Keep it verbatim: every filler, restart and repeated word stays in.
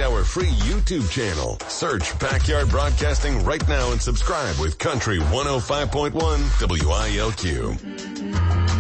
find our free YouTube channel. Search Backyard Broadcasting right now and subscribe with Country one oh five point one W I L Q.